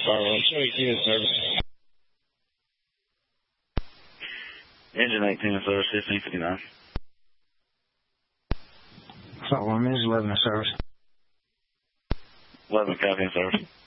Show 18 in service. Engine 18 in service, 1559. Flight 1 minutes, 11 in service. 11 copy in service.